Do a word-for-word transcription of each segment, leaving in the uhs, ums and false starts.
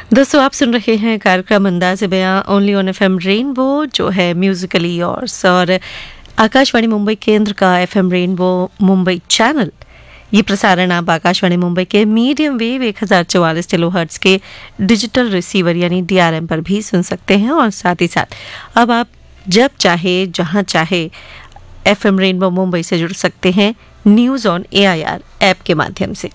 दोस्तों आप सुन रहे हैं कार्यक्रम अंदाज़े बयां ओनली ऑन एफएम रेनबो जो है म्यूजिकली योर्स और आकाशवाणी मुंबई केंद्र का एफएम रेनबो मुंबई चैनल। ये प्रसारण आप आकाशवाणी मुंबई के मीडियम वेव एक हज़ार चौवालीस किलोहर्ट्ज़ के डिजिटल रिसीवर यानी डीआरएम पर भी सुन सकते हैं और साथ ही साथ अब आप जब चाहे जहां चाहे एफएम रेनबो मुंबई से जुड़ सकते हैं न्यूज़ ऑन एआईआर ऐप के माध्यम से।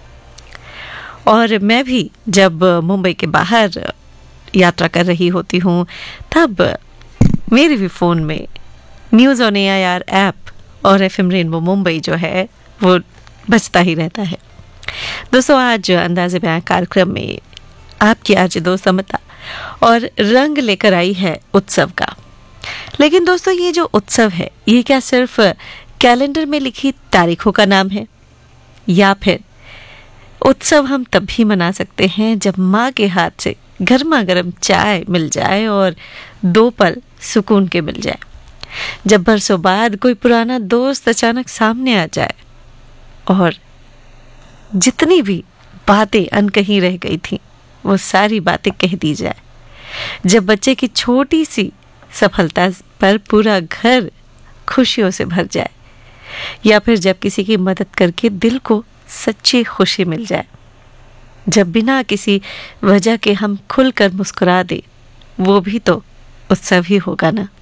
और मैं भी जब मुंबई के बाहर यात्रा कर रही होती हूँ तब मेरे भी फ़ोन में न्यूज़ ऑन एआईआर ऐप और एफएम रेनबो मुंबई जो है वो बजता ही रहता है। दोस्तों आज अंदाज़े बयां कार्यक्रम में आपकी आज दोस्त अमिता और रंग लेकर आई है उत्सव का। लेकिन दोस्तों ये जो उत्सव है ये क्या सिर्फ कैलेंडर में लिखी तारीखों का नाम है, या फिर उत्सव हम तब भी मना सकते हैं जब माँ के हाथ से गर्मा गर्म चाय मिल जाए और दो पल सुकून के मिल जाए, जब बरसों बाद कोई पुराना दोस्त अचानक सामने आ जाए और जितनी भी बातें अनकही रह गई थी वो सारी बातें कह दी जाए, जब बच्चे की छोटी सी सफलता पर पूरा घर खुशियों से भर जाए, या फिर जब किसी की मदद करके दिल को सच्ची खुशी मिल जाए, जब बिना किसी वजह के हम खुलकर मुस्कुरा दे, वो भी तो उत्सव ही होगा ना।